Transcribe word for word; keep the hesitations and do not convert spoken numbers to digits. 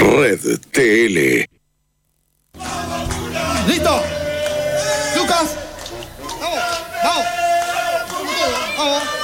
Red T L. ¿Listo? Lucas. Vamos, vamos. Vamos.